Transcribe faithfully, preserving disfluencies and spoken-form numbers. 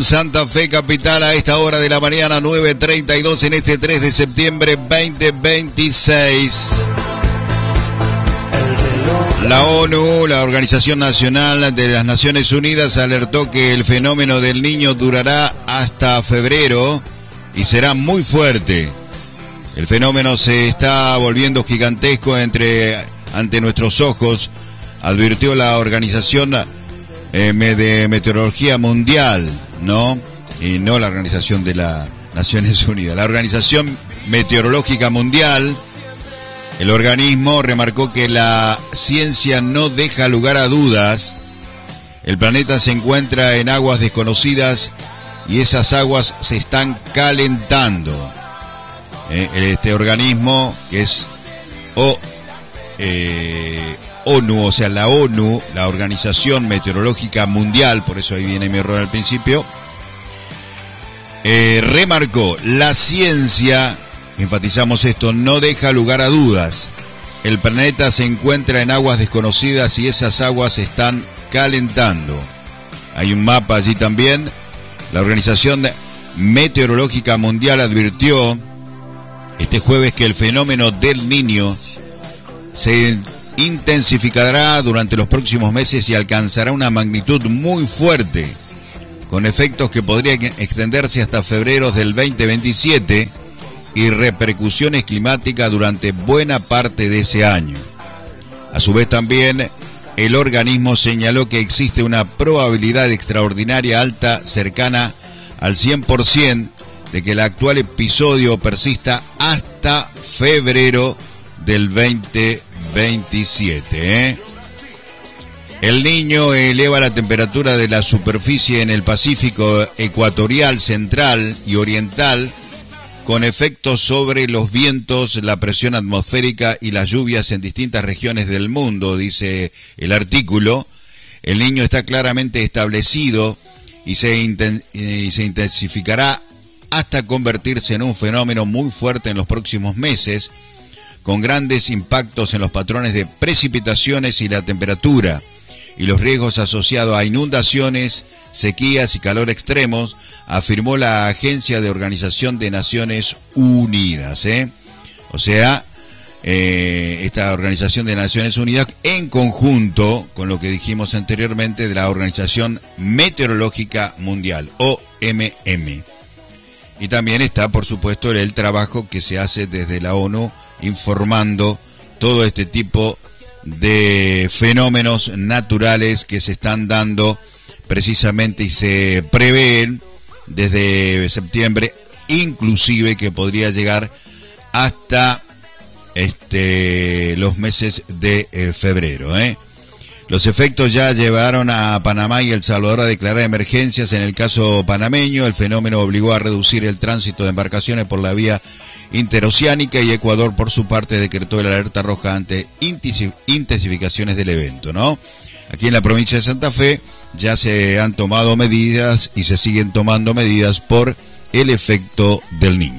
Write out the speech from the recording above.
Santa Fe capital a esta hora de la mañana, nueve treinta y dos en este tres de septiembre veinte veintiséis. La ONU, la Organización Nacional de las Naciones Unidas, alertó que el fenómeno del Niño durará hasta febrero y será muy fuerte. El fenómeno se está volviendo gigantesco entre, ante nuestros ojos, advirtió la Organización eh, de Meteorología Mundial, ¿no? Y no la Organización de las Naciones Unidas. La Organización Meteorológica Mundial, el organismo remarcó que la ciencia no deja lugar a dudas. El planeta se encuentra en aguas desconocidas y esas aguas se están calentando. Eh, este organismo, que es o, eh, ONU, o sea, la ONU, la Organización Meteorológica Mundial, por eso ahí viene mi error al principio, eh, remarcó, la ciencia, enfatizamos esto, no deja lugar a dudas. El planeta se encuentra en aguas desconocidas y esas aguas se están calentando. Hay un mapa allí también. La Organización Meteorológica Mundial advirtió este jueves que el fenómeno del Niño se intensificará durante los próximos meses y alcanzará una magnitud muy fuerte, con efectos que podrían extenderse hasta febrero del veinte veintisiete y repercusiones climáticas durante buena parte de ese año. A su vez también, el organismo señaló que existe una probabilidad extraordinaria alta, cercana al cien por ciento, de que el actual episodio persista hasta febrero del veinte veintisiete. ¿eh? El Niño eleva la temperatura de la superficie en el Pacífico ecuatorial, central y oriental, con efectos sobre los vientos, la presión atmosférica y las lluvias en distintas regiones del mundo, dice el artículo. El Niño está claramente establecido y se, inten- y se intensificará hasta convertirse en un fenómeno muy fuerte en los próximos meses, con grandes impactos en los patrones de precipitaciones y la temperatura, y los riesgos asociados a inundaciones, sequías y calor extremos, afirmó la Agencia de Organización de Naciones Unidas. ¿eh? O sea, eh, esta Organización de Naciones Unidas, en conjunto con lo que dijimos anteriormente de la Organización Meteorológica Mundial, O M M. Y también está, por supuesto, el trabajo que se hace desde la ONU, informando todo este tipo de fenómenos naturales que se están dando precisamente y se prevén desde septiembre, inclusive que podría llegar hasta este los meses de eh, febrero. ¿eh? Los efectos ya llevaron a Panamá y El Salvador a declarar emergencias. En el caso panameño, el fenómeno obligó a reducir el tránsito de embarcaciones por la vía interoceánica y Ecuador, por su parte, decretó el alerta roja ante intensificaciones del evento, ¿no? Aquí en la provincia de Santa Fe ya se han tomado medidas y se siguen tomando medidas por el efecto del Niño.